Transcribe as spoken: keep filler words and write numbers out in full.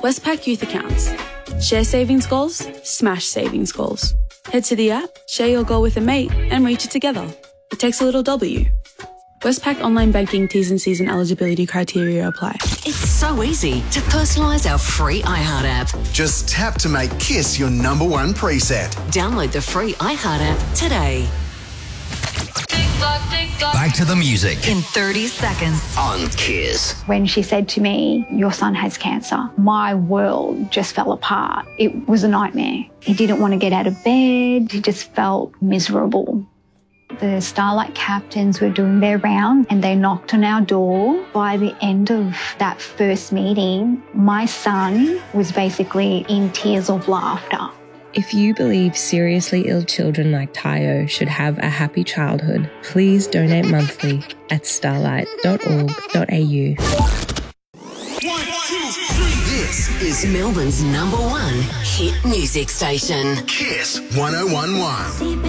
Westpac Youth Accounts. Share savings goals, smash savings goals. Head to the app, share your goal with a mate, and reach it together. It takes a little W. Westpac Online Banking T's and C's and eligibility criteria apply. It's so easy to personalise our free iHeart app. Just tap to make Kiss your number one preset. Download the free iHeart app today. Back to the music In thirty seconds. on Kiss. When she said to me, your son has cancer, my world just fell apart. It was a nightmare. He didn't want to get out of bed. He just felt miserable. The Starlight captains were doing their round and they knocked on our door. By the end of that first meeting, my son was basically in tears of laughter. If you believe seriously ill children like Tayo should have a happy childhood, please donate monthly at starlight dot org dot a u. This is Melbourne's number one hit music station. Kiss one oh one one.